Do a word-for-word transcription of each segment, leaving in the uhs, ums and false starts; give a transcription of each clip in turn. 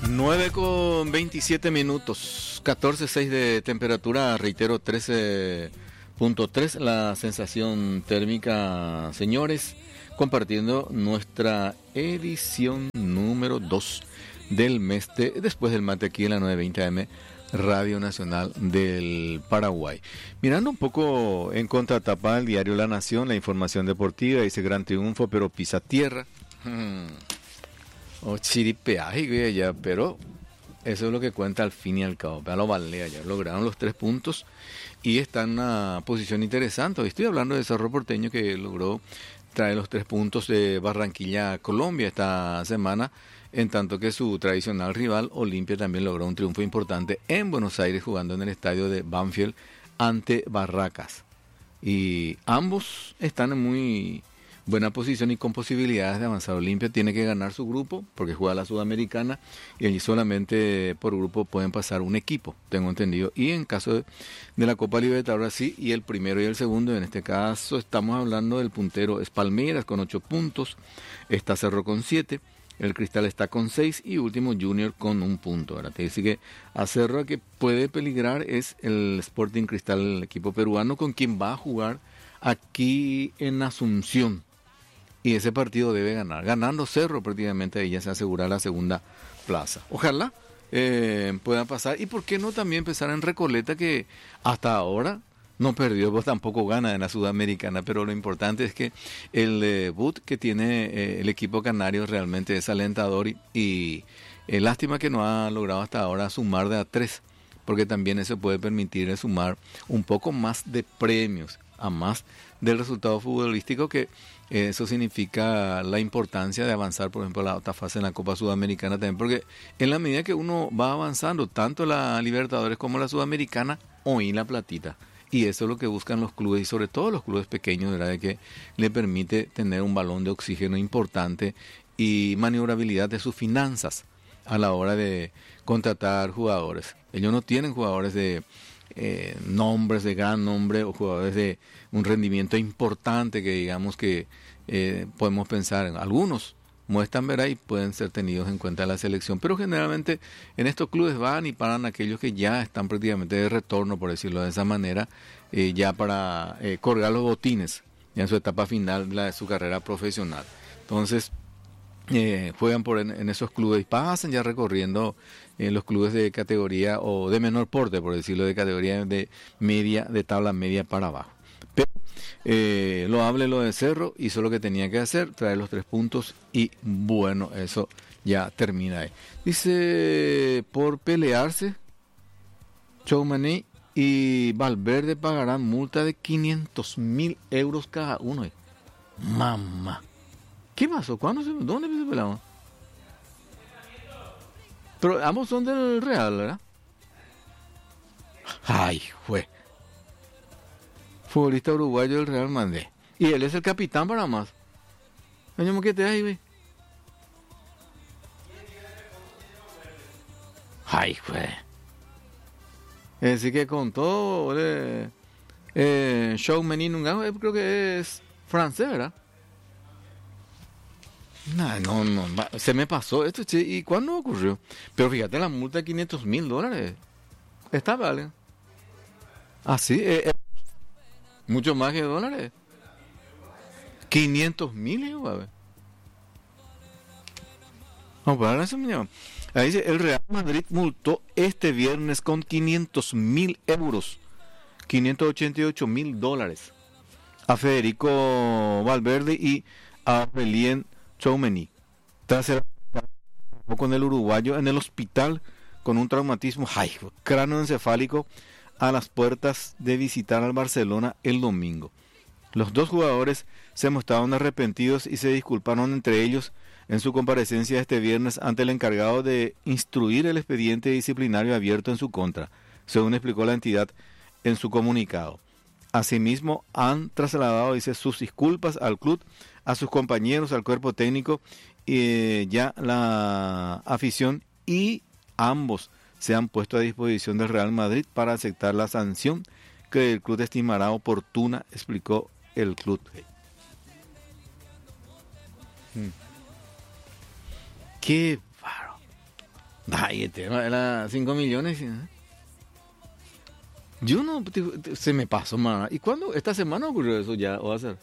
nueve con veintisiete minutos, catorce punto seis de temperatura, reitero, trece punto tres la sensación térmica, señores, compartiendo nuestra edición número dos del mes de Después del Mate aquí en la novecientos veinte A M, Radio Nacional del Paraguay. Mirando un poco en contratapa del diario La Nación, la información deportiva, dice gran triunfo, pero pisa tierra. Hmm. O chiripeaje, ya, pero eso es lo que cuenta al fin y al cabo. Pero lo vale, ya lograron los tres puntos y está en una posición interesante. Hoy estoy hablando de Cerro Porteño, que logró traer los tres puntos de Barranquilla a Colombia esta semana, en tanto que su tradicional rival Olimpia también logró un triunfo importante en Buenos Aires, jugando en el estadio de Banfield ante Barracas. Y ambos están en muy buena posición y con posibilidades de avanzar. Olimpia tiene que ganar su grupo porque juega la Sudamericana y allí solamente por grupo pueden pasar un equipo, tengo entendido. Y en caso de, de la Copa Libertadores sí, y el primero y el segundo, en este caso estamos hablando del puntero es Palmeiras con ocho puntos, está Cerro con siete, el Cristal está con seis y último Junior con un punto. Ahora te dice que a Cerro que puede peligrar es el Sporting Cristal, el equipo peruano con quien va a jugar aquí en Asunción. Y ese partido debe ganar. Ganando Cerro prácticamente ahí ya se asegura la segunda plaza. Ojalá eh, pueda pasar. Y por qué no también empezar en Recoleta, que hasta ahora no perdió, pues tampoco gana en la Sudamericana. Pero lo importante es que el debut que tiene eh, el equipo canario realmente es alentador. Y, y eh, lástima que no ha logrado hasta ahora sumar de a tres, porque también eso puede permitir sumar un poco más de premios, a más del resultado futbolístico, que eso significa la importancia de avanzar, por ejemplo, a la otra fase en la Copa Sudamericana también, porque en la medida que uno va avanzando, tanto la Libertadores como la Sudamericana, oí la platita. Y eso es lo que buscan los clubes, y sobre todo los clubes pequeños, ¿verdad? De que le permite tener un balón de oxígeno importante y maniobrabilidad de sus finanzas a la hora de contratar jugadores. Ellos no tienen jugadores de eh, nombres de gran nombre o jugadores de un rendimiento importante que digamos que eh, podemos pensar en. Algunos muestran ver ahí, pueden ser tenidos en cuenta en la selección, pero generalmente en estos clubes van y paran aquellos que ya están prácticamente de retorno, por decirlo de esa manera, eh, ya para eh, colgar los botines ya en su etapa final de, la, de su carrera profesional. Entonces eh, juegan por en, en esos clubes y pasan ya recorriendo en los clubes de categoría o de menor porte, por decirlo, de categoría de media, de tabla media para abajo. Pero eh, lo hable lo de Cerro, hizo lo que tenía que hacer, traer los tres puntos y bueno, eso ya termina ahí. Dice, por pelearse, Tchouaméni y Valverde pagarán multa de quinientos mil euros cada uno. Mamá, ¿qué pasó? ¿Cuándo se, ¿Dónde se pelearon? Pero ambos son del Real, ¿verdad? Ay, fue. Futbolista uruguayo del Real Madrid. Y él es el capitán para más. Año que te hay, güey. Ay, güey. Es decir que con todo, eh, eh, Tchouaméni nunca, creo que es francés, ¿verdad? No, no, no, se me pasó esto, che, ¿y cuándo ocurrió? Pero fíjate, la multa de quinientos mil dólares. Está, vale. Ah, sí, eh, eh, mucho más que dólares. quinientos mil, igual. Vamos a ver eso, mi llama. Ahí dice, el Real Madrid multó este viernes con quinientos mil euros, quinientos ochenta y ocho mil dólares, a Federico Valverde y a Aurelien Tchouaméni, tras ser con el uruguayo en el hospital con un traumatismo ay, cráneoencefálico a las puertas de visitar al Barcelona el domingo. Los dos jugadores se mostraron arrepentidos y se disculparon entre ellos en su comparecencia este viernes ante el encargado de instruir el expediente disciplinario abierto en su contra, según explicó la entidad en su comunicado. Asimismo, han trasladado, dice, sus disculpas al club, a sus compañeros, al cuerpo técnico, eh, ya la afición, y ambos se han puesto a disposición del Real Madrid para aceptar la sanción que el club estimará oportuna, explicó el club. Hmm. Qué bárbaro. Ay, el tema era cinco millones. ¿Eh? Yo no, se me pasó, man. ¿Y cuándo? ¿Esta semana ocurrió eso ya? ¿O va a ser?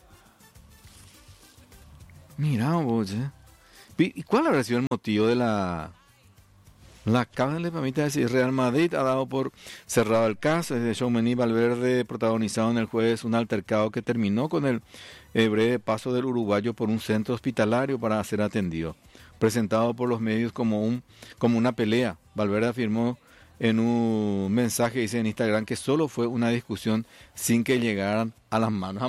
Mira, vos, ¿eh? ¿Y cuál habrá sido el motivo de la... La cámara le permite decir, Real Madrid ha dado por cerrado el caso de Tchouaméni Valverde, protagonizado en el jueves un altercado que terminó con el eh, breve paso del uruguayo por un centro hospitalario para ser atendido. Presentado por los medios como un como una pelea, Valverde afirmó en un mensaje, dice en Instagram, que solo fue una discusión sin que llegaran a las manos.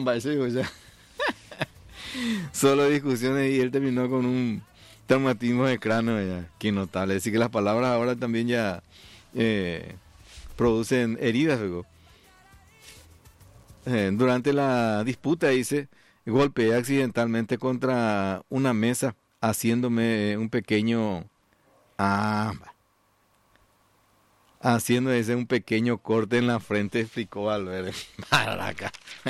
Solo discusiones y él terminó con un traumatismo de cráneo, ya, que notable. Así que las palabras ahora también ya eh, producen heridas. Eh, durante la disputa, dice, golpeé accidentalmente contra una mesa, haciéndome un pequeño... Ah, haciendo ese un pequeño corte en la frente, explicó Valverde. Maraca.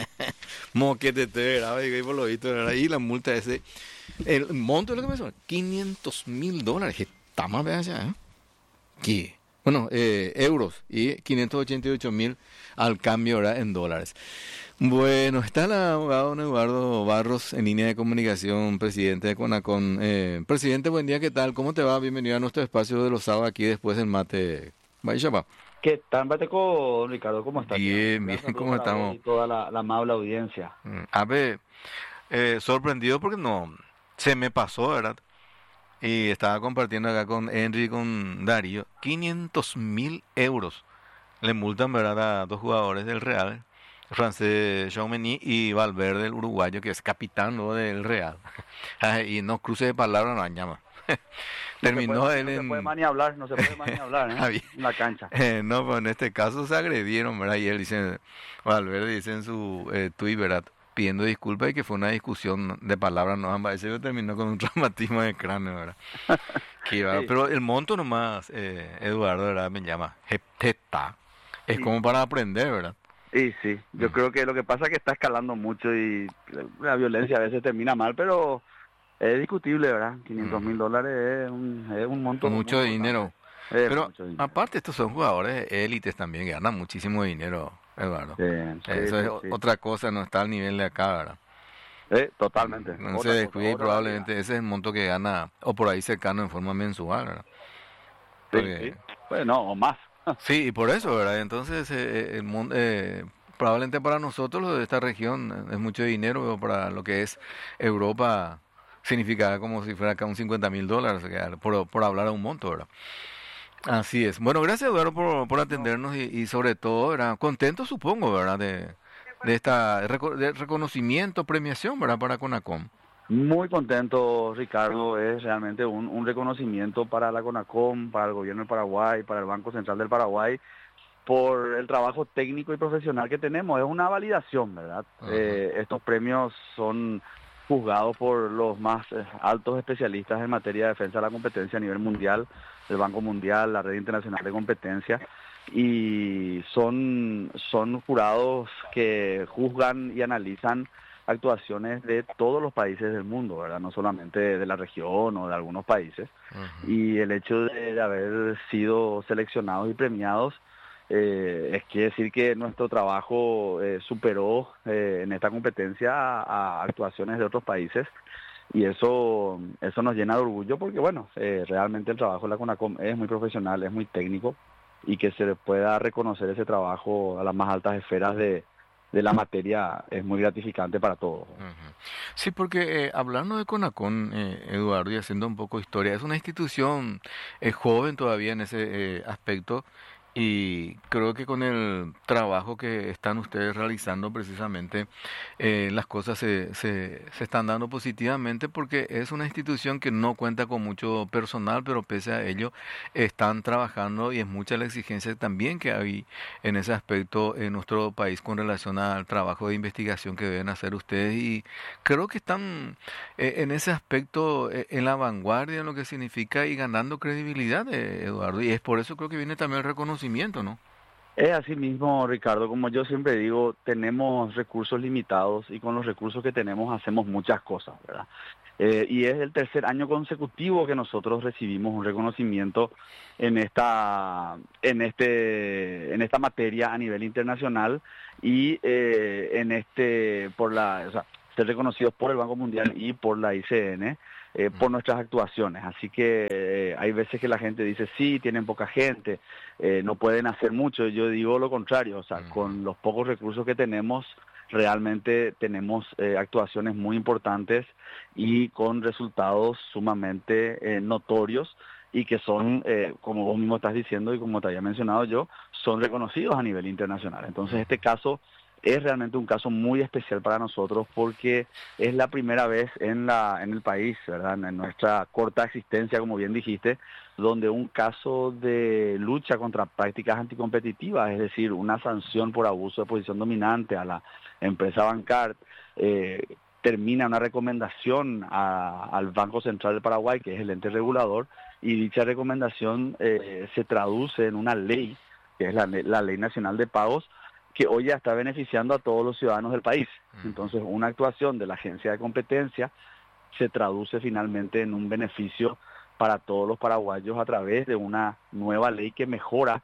Moquete te grave, y por lo visto, y la multa ese, el monto de lo que me son, quinientos mil dólares, que está más allá, ¿eh? ¿Qué? Bueno, eh, euros, y quinientos ochenta y ocho mil al cambio ahora en dólares. Bueno, está el abogado don Eduardo Barros en línea de comunicación, presidente de CONACON. Eh, presidente, buen día, ¿qué tal? ¿Cómo te va? Bienvenido a nuestro espacio de los sábados aquí después del mate. Vaya, va. ¿Qué tal, Bateco, Ricardo? ¿Cómo estás? Bien, bien, ¿cómo estamos? Y toda la, la amable audiencia. A ver, eh, sorprendido porque no, se me pasó, ¿verdad? Y estaba compartiendo acá con Henry y con Darío, quinientos mil euros le multan, ¿verdad?, a dos jugadores del Real, el francés Tchouaméni y Valverde, el uruguayo, que es capitán, ¿no?, del Real. Y no cruce de palabras, no llama. Terminó no puede, él no en... se puede más ni hablar, no se puede más ni hablar, ¿eh? En la cancha. Eh, no, pero en este caso se agredieron, ¿verdad? Y él dice, Valverde dice en su eh, tweet, ¿verdad?, pidiendo disculpas y que fue una discusión de palabras, no ambas. Ese terminó con un traumatismo de cráneo, ¿verdad? Qué sí. Pero el monto nomás, eh, Eduardo, ¿verdad?, me llama, Jepteta. Es sí. Como para aprender, ¿verdad? Sí, sí. Yo mm. creo que lo que pasa es que está escalando mucho y la violencia a veces termina mal, pero... Es discutible, ¿verdad? quinientos mil dólares es un, es un monto... Mucho dinero. Es Pero mucho dinero. Aparte estos son jugadores élites también que ganan muchísimo dinero, Eduardo. Sí, sí, Eso sí, es sí. otra cosa, no está al nivel de acá, ¿verdad? Sí, totalmente. No otra se descuide y probablemente realidad. ese es el monto que gana, o por ahí cercano en forma mensual, ¿verdad? Porque, sí, sí. Pues no, o más. Sí, y por eso, ¿verdad? Entonces, eh, el mundo... Eh, probablemente para nosotros de esta región es mucho dinero, pero para lo que es Europa... significa como si fuera acá un cincuenta mil dólares, por, por hablar de un monto, ¿verdad? Así es. Bueno, gracias, Eduardo, por, por atendernos y, y sobre todo, ¿verdad? Contento, supongo, ¿verdad? De, de esta de reconocimiento, premiación, ¿verdad? Para CONACOM. Muy contento, Ricardo. Es realmente un, un reconocimiento para la CONACOM, para el gobierno del Paraguay, para el Banco Central del Paraguay, por el trabajo técnico y profesional que tenemos. Es una validación, ¿verdad? Uh-huh. Eh, estos premios son... juzgados por los más eh, altos especialistas en materia de defensa de la competencia a nivel mundial, el Banco Mundial, la Red Internacional de Competencia, y son, son jurados que juzgan y analizan actuaciones de todos los países del mundo, ¿verdad? No solamente de la región o de algunos países. Uh-huh. Y el hecho de, de haber sido seleccionados y premiados Eh, es quiere decir que nuestro trabajo eh, superó eh, en esta competencia a, a actuaciones de otros países y eso eso nos llena de orgullo porque bueno, eh, realmente el trabajo de la CONACOM es muy profesional, es muy técnico y que se le pueda reconocer ese trabajo a las más altas esferas de, de la materia es muy gratificante para todos. Uh-huh. Sí, porque eh, hablando de CONACOM, eh, Eduardo, y haciendo un poco historia, es una institución eh, joven todavía en ese eh, aspecto. Y creo que con el trabajo que están ustedes realizando precisamente, eh, las cosas se, se, se están dando positivamente porque es una institución que no cuenta con mucho personal, pero pese a ello están trabajando y es mucha la exigencia también que hay en ese aspecto en nuestro país con relación al trabajo de investigación que deben hacer ustedes. Y creo que están eh, en ese aspecto eh, en la vanguardia en lo que significa y ganando credibilidad, eh, Eduardo. Y es por eso creo que viene también el reconocimiento. ¿No? Es así mismo, Ricardo, como yo siempre digo, tenemos recursos limitados y con los recursos que tenemos hacemos muchas cosas, ¿verdad? Eh, y es el tercer año consecutivo que nosotros recibimos un reconocimiento en esta en este en esta materia a nivel internacional y eh, en este por la o sea, ser reconocidos por el Banco Mundial y por la I C N eh, por nuestras actuaciones. Así que eh, hay veces que la gente dice sí, tienen poca gente, eh, no pueden hacer mucho. Yo digo lo contrario, o sea, con los pocos recursos que tenemos realmente tenemos eh, actuaciones muy importantes y con resultados sumamente eh, notorios y que son, eh, como vos mismo estás diciendo y como te había mencionado yo, son reconocidos a nivel internacional. Entonces este caso es realmente un caso muy especial para nosotros porque es la primera vez en la en el país, ¿verdad? En nuestra corta existencia, como bien dijiste, donde un caso de lucha contra prácticas anticompetitivas, es decir, una sanción por abuso de posición dominante a la empresa Bancard, eh, termina una recomendación a, al Banco Central del Paraguay, que es el ente regulador, y dicha recomendación eh, se traduce en una ley, que es la, la Ley Nacional de Pagos, que hoy ya está beneficiando a todos los ciudadanos del país. Entonces, una actuación de la Agencia de Competencia se traduce finalmente en un beneficio para todos los paraguayos a través de una nueva ley que mejora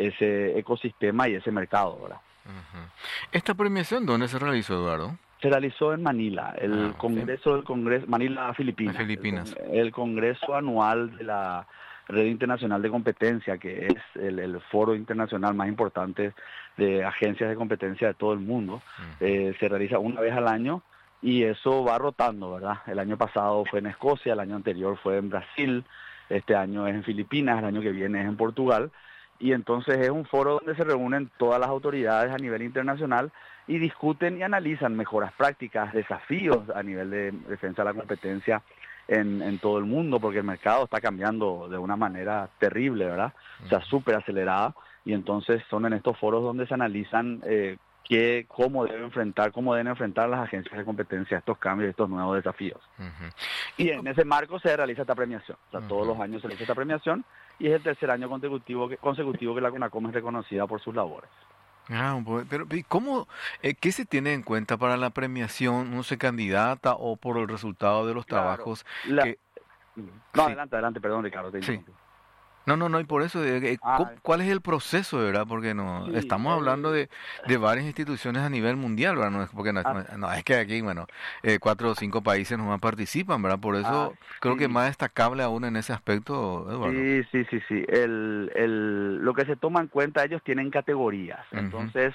ese ecosistema y ese mercado, ¿verdad? Uh-huh. ¿Esta premiación dónde se realizó, Eduardo? Se realizó en Manila, el ah, Congreso del Congreso, Manila, Filipinas. Filipinas. El, el Congreso Anual de la Red Internacional de Competencia, que es el, el foro internacional más importante de agencias de competencia de todo el mundo. Uh-huh. eh, se realiza una vez al año y eso va rotando, ¿verdad? El año pasado fue en Escocia, el año anterior fue en Brasil, este año es en Filipinas, el año que viene es en Portugal. Y entonces es un foro donde se reúnen todas las autoridades a nivel internacional y discuten y analizan mejoras prácticas, desafíos a nivel de defensa de la competencia en, en todo el mundo, porque el mercado está cambiando de una manera terrible, ¿verdad? O sea, súper acelerada, y entonces son en estos foros donde se analizan eh, qué, cómo deben enfrentar, cómo deben enfrentar las agencias de competencia estos cambios, estos nuevos desafíos. Uh-huh. Y en ese marco se realiza esta premiación, o sea, uh-huh. todos los años se realiza esta premiación, y es el tercer año consecutivo que, consecutivo que la CONACOM es reconocida por sus labores. Ah, pero ¿cómo, eh, qué se tiene en cuenta para la premiación? ¿Uno se candidata o por el resultado de los claro, trabajos? La... Que... No, sí. adelante, adelante, perdón, Ricardo. Te sí. No, no, no, y por eso, eh, ah, ¿cuál es el proceso, verdad? Porque no sí, estamos el... hablando de, de varias instituciones a nivel mundial, ¿verdad? No es, porque no, ah. no, no es que aquí, bueno, eh, cuatro o cinco países nomás participan, ¿verdad? Por eso ah, creo sí. que más destacable aún en ese aspecto, Eduardo. Sí, sí, sí, sí. El, el, lo que se toma en cuenta, ellos tienen categorías. Uh-huh. Entonces,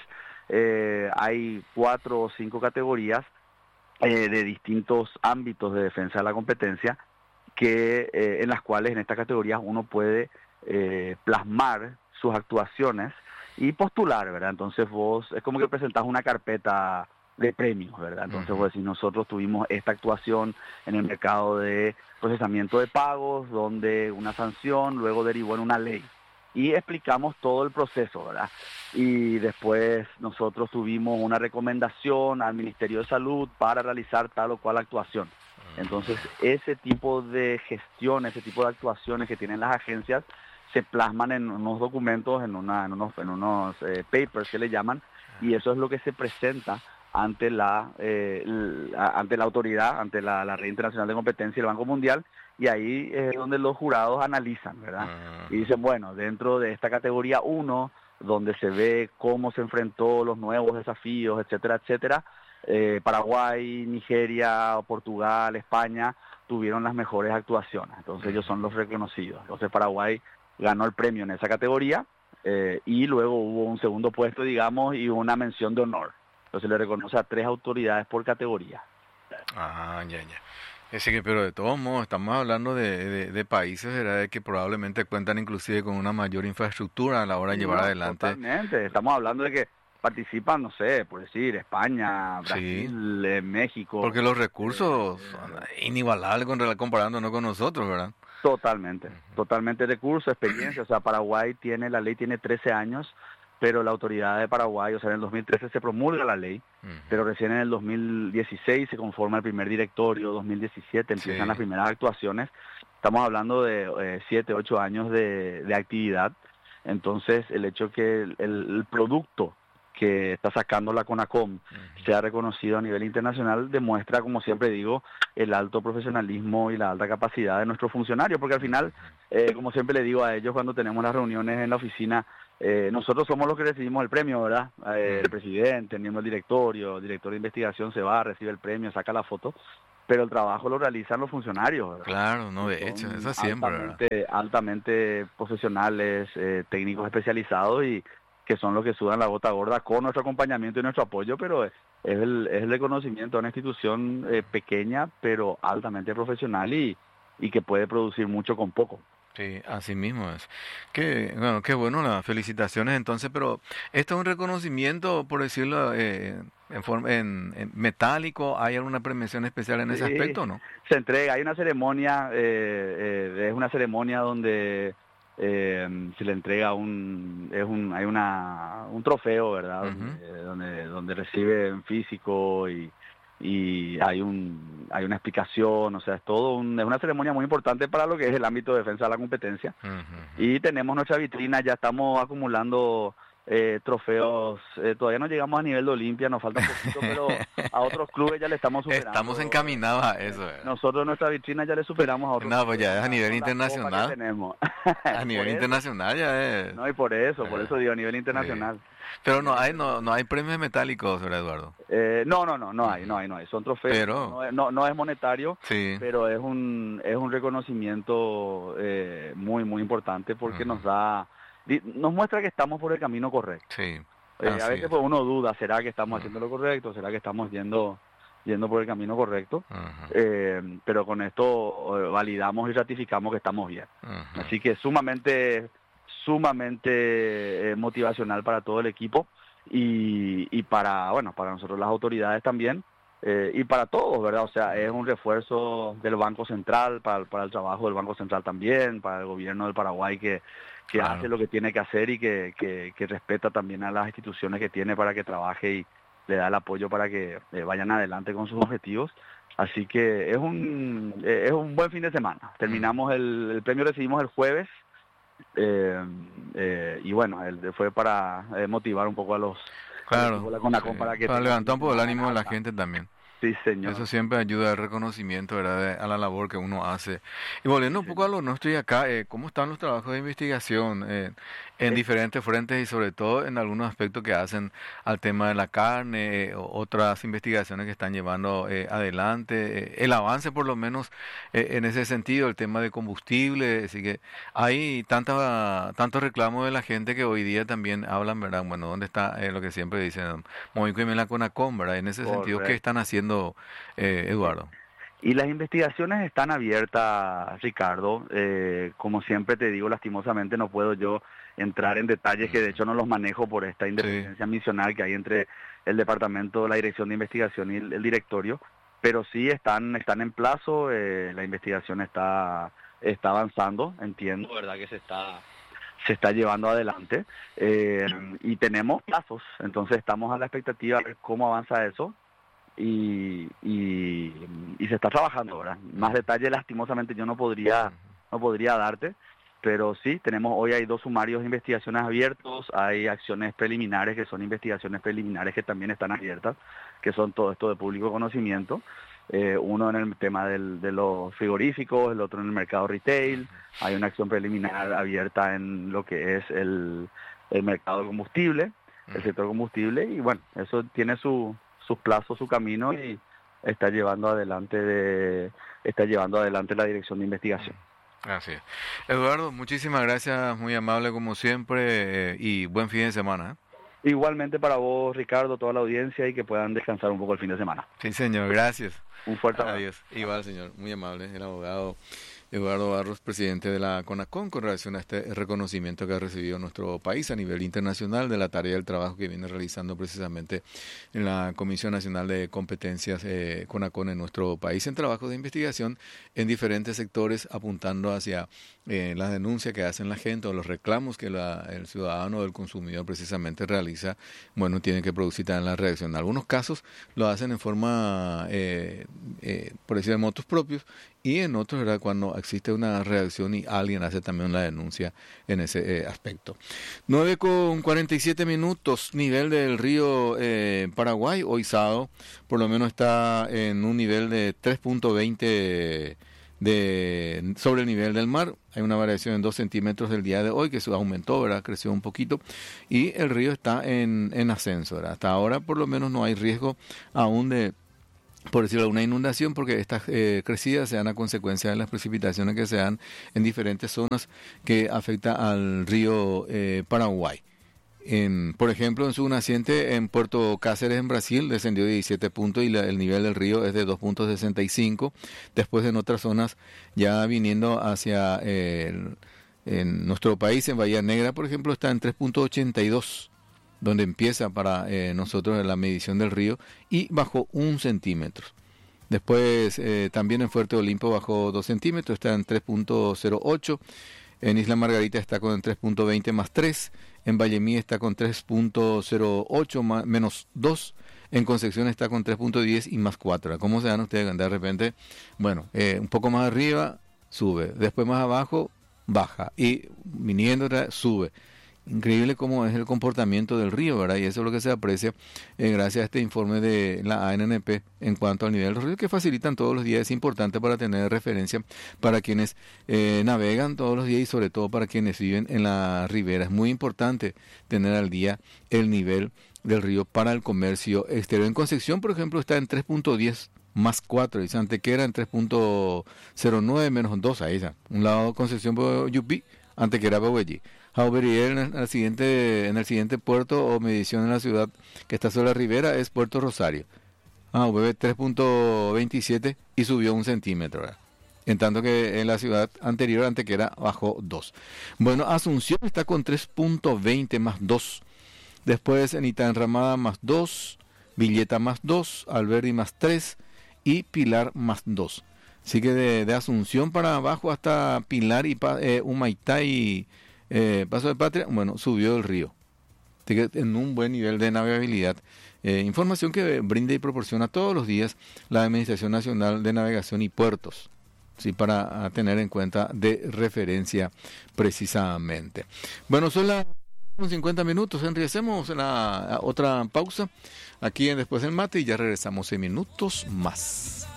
eh, hay cuatro o cinco categorías eh, de distintos ámbitos de defensa de la competencia, que eh, en las cuales en estas categorías uno puede eh, plasmar sus actuaciones y postular, ¿verdad? Entonces vos, es como que presentás una carpeta de premios, ¿verdad? Entonces uh-huh. vos decís, nosotros tuvimos esta actuación en el mercado de procesamiento de pagos, donde una sanción luego derivó en una ley. Y explicamos todo el proceso, ¿verdad? Y después nosotros tuvimos una recomendación al Ministerio de Salud para realizar tal o cual actuación. Entonces, ese tipo de gestión, ese tipo de actuaciones que tienen las agencias se plasman en unos documentos, en, una, en unos, en unos eh, papers que le llaman, y eso es lo que se presenta ante la eh, la, ante la autoridad, ante la, la Red Internacional de Competencia y el Banco Mundial, y ahí es donde los jurados analizan, ¿verdad? Y dicen, bueno, dentro de esta categoría uno, donde se ve cómo se enfrentó los nuevos desafíos, etcétera, etcétera, Eh, Paraguay, Nigeria, Portugal, España tuvieron las mejores actuaciones, entonces ellos son los reconocidos. Entonces Paraguay ganó el premio en esa categoría eh, y luego hubo un segundo puesto, digamos, y una mención de honor. Entonces le reconoce a tres autoridades por categoría. Ah, ya, ya. Es que, pero de todos modos, estamos hablando de, de, de países, ¿verdad?, que probablemente cuentan inclusive con una mayor infraestructura a la hora de llevar no, adelante. Totalmente, estamos hablando de que participan, no sé, por decir, España, Brasil, sí. eh, México. Porque los recursos eh, son inigualables con, comparándonos con nosotros, ¿verdad? Totalmente, uh-huh. totalmente recursos, experiencia. O sea, Paraguay tiene, la ley tiene trece años, pero la autoridad de Paraguay, o sea, en el dos mil trece se promulga la ley, uh-huh. pero recién en el dos mil dieciséis se conforma el primer directorio, dos mil diecisiete empiezan sí. las primeras actuaciones. Estamos hablando de siete, eh, ocho años de, de actividad. Entonces, el hecho que el, el, el producto que está sacando la CONACOM uh-huh. sea reconocido a nivel internacional, demuestra, como siempre digo, el alto profesionalismo y la alta capacidad de nuestros funcionarios, porque al final, eh, como siempre le digo a ellos cuando tenemos las reuniones en la oficina, eh, nosotros somos los que recibimos el premio, ¿verdad? Eh, el presidente, el miembro del directorio, el director de investigación se va, recibe el premio, saca la foto, pero el trabajo lo realizan los funcionarios, ¿verdad? Claro, no, de hecho, eso siempre, altamente, ¿verdad? altamente profesionales, eh, técnicos especializados y que son los que sudan la gota gorda con nuestro acompañamiento y nuestro apoyo, pero es el, es el reconocimiento a una institución eh, pequeña, pero altamente profesional y, y que puede producir mucho con poco. Sí, así mismo es. Qué, bueno, qué bueno, las felicitaciones entonces, pero esto es un reconocimiento, por decirlo, eh, en forma, en, en metálico, ¿hay alguna premiación especial en ese Sí, aspecto o no? se entrega, hay una ceremonia, eh, eh, es una ceremonia donde eh, se le entrega un, es un, hay una, un trofeo, ¿verdad? Uh-huh. Donde, donde, donde recibe en físico y, y hay un, hay una explicación, o sea, es todo un, es una ceremonia muy importante para lo que es el ámbito de defensa de la competencia. Uh-huh. Y tenemos nuestra vitrina, ya estamos acumulando eh, trofeos, eh, todavía no llegamos a nivel de Olimpia, nos falta un poquito, pero a otros clubes ya le estamos superando. Estamos encaminados a eso. ¿verdad? Nosotros nuestra vitrina ya le superamos a otros. No, pues ya es a nivel internacional. Tenemos. A nivel internacional ya es. No, y por eso, por eso digo, a nivel internacional. Sí. Pero no hay no no hay premios metálicos, ¿verdad, Eduardo? Eh, no, no, no, no hay, no hay, no hay. Son trofeos. Pero, no, no, no es monetario, sí. pero es un es un reconocimiento eh, muy, muy importante porque uh-huh. nos da, nos muestra que estamos por el camino correcto. Sí. Eh, a veces pues, uno duda, ¿será que estamos uh-huh. haciendo lo correcto? ¿Será que estamos yendo yendo por el camino correcto? Uh-huh. Eh, pero con esto eh, validamos y ratificamos que estamos bien. Uh-huh. Así que sumamente sumamente eh, motivacional para todo el equipo y, y para, bueno, para nosotros las autoridades también eh, y para todos, ¿verdad? O sea, es un refuerzo del Banco Central, para, para el trabajo del Banco Central también, para el gobierno del Paraguay que, que claro. hace lo que tiene que hacer y que, que, que respeta también a las instituciones que tiene para que trabaje y le da el apoyo para que eh, vayan adelante con sus objetivos. Así que es un, eh, es un buen fin de semana. Terminamos el, el premio, recibimos el jueves. Eh, eh, y bueno, él fue para eh, motivar un poco a los claro, a la CONACOM sí. para que para levantar un poco el ánimo de la gente también. Sí, señor. Eso siempre ayuda al reconocimiento, ¿verdad?, a la labor que uno hace. Y volviendo un poco a lo nuestro y acá, eh, ¿cómo están los trabajos de investigación eh, en eh, diferentes frentes y sobre todo en algunos aspectos que hacen al tema de la carne, eh, otras investigaciones que están llevando eh, adelante, eh, el avance por lo menos eh, en ese sentido, el tema de combustible, así que hay tanta, tantos reclamos de la gente que hoy día también hablan, ¿verdad? Bueno, ¿dónde está eh, lo que siempre dicen? Movico y la CONACOM, ¿verdad? En ese Correcto. Sentido, ¿qué están haciendo? Eh, Eduardo. Y las investigaciones están abiertas, Ricardo. Eh, como siempre te digo, lastimosamente no puedo yo entrar en detalles que de hecho no los manejo por esta independencia sí. misional que hay entre el departamento, la dirección de investigación y el, el directorio, pero sí están están en plazo. Eh, la investigación está está avanzando, entiendo, verdad que se está se está llevando adelante eh, y tenemos plazos, entonces estamos a la expectativa de ver cómo avanza eso. Y, y, y se está trabajando, ¿verdad? Más detalles lastimosamente yo no podría no podría darte, pero sí, tenemos hoy hay dos sumarios de investigaciones abiertos, hay acciones preliminares que son investigaciones preliminares que también están abiertas, que son todo esto de público conocimiento, eh, uno en el tema del, de los frigoríficos, el otro en el mercado retail, hay una acción preliminar abierta en lo que es el, el mercado de combustible, el sector combustible, y bueno, eso tiene su sus plazos, su camino y está llevando adelante de está llevando adelante la dirección de investigación. Así es. Eduardo, muchísimas gracias, muy amable como siempre eh, y buen fin de semana. ¿eh? Igualmente para vos, Ricardo, toda la audiencia y que puedan descansar un poco el fin de semana. Sí, señor, gracias. Un fuerte abrazo. Adiós. Igual, señor, muy amable, el abogado Eduardo Barros, presidente de la CONACOM, con relación a este reconocimiento que ha recibido nuestro país a nivel internacional de la tarea del trabajo que viene realizando precisamente en la Comisión Nacional de Competencias eh, CONACOM en nuestro país en trabajos de investigación en diferentes sectores, apuntando hacia eh, las denuncias que hacen la gente o los reclamos que la, el ciudadano o el consumidor precisamente realiza. Bueno, tiene que producir también la reacción. En algunos casos lo hacen en forma, eh, eh, por decir, de motos propios, y en otros, ¿verdad?, cuando existe una reacción y alguien hace también la denuncia en ese eh, aspecto. nueve con cuarenta y siete minutos, nivel del río eh, Paraguay, hoy sábado, por lo menos está en un nivel de tres punto veinte de sobre el nivel del mar. Hay una variación en dos centímetros del día de hoy que se aumentó, ¿verdad? Creció un poquito y el río está en, en ascenso, ¿verdad? Hasta ahora por lo menos no hay riesgo aún de, por decirlo, una inundación, porque estas eh, crecidas se dan a consecuencia de las precipitaciones que se dan en diferentes zonas que afecta al río eh, Paraguay. En, por ejemplo, en su naciente en Puerto Cáceres, en Brasil, descendió diecisiete puntos y la, el nivel del río es de dos punto sesenta y cinco. Después en otras zonas, ya viniendo hacia eh, el, en nuestro país, en Bahía Negra, por ejemplo, está en tres punto ochenta y dos, donde empieza para eh, nosotros la medición del río, y bajó un centímetro. Después eh, también en Fuerte Olimpo bajó dos centímetros, está en tres punto cero ocho. En Isla Margarita está con tres punto veinte más tres. En Vallemí está con tres punto cero ocho más, menos dos. En Concepción está con tres punto diez y más cuatro. ¿Cómo se dan ustedes? De repente, bueno, eh, un poco más arriba, sube. Después más abajo, baja. Y viniendo, sube. Increíble cómo es el comportamiento del río, ¿verdad? Y eso es lo que se aprecia eh, gracias a este informe de la A N N P en cuanto al nivel de los ríos que facilitan todos los días. Es importante para tener referencia para quienes eh, navegan todos los días y sobre todo para quienes viven en la ribera. Es muy importante tener al día el nivel del río para el comercio exterior. En Concepción, por ejemplo, está en tres punto diez más cuatro, y Antequera en tres punto cero nueve menos dos, ahí está. Un lado Concepción Yupi, Antequera Bahuellí. Jauberiel en el siguiente en el siguiente puerto o medición en la ciudad que está sobre la ribera es Puerto Rosario. Ah, V B tres punto veintisiete y subió un centímetro, ¿verdad? En tanto que en la ciudad anterior, Antequera, bajó dos. Bueno, Asunción está con tres punto veinte más dos. Después en Itaenramada más dos, Villeta más dos, Alberdi más tres y Pilar más dos. Así que de, de Asunción para abajo hasta Pilar y eh, Humaitá y Eh, Paso de Patria, bueno, subió el río. Así que en un buen nivel de navegabilidad. Eh, información que brinda y proporciona todos los días la Administración Nacional de Navegación y Puertos, ¿sí? Para tener en cuenta de referencia precisamente. Bueno, son las cincuenta minutos, Henry. Hacemos la otra pausa aquí en Después del Mate y ya regresamos en minutos más.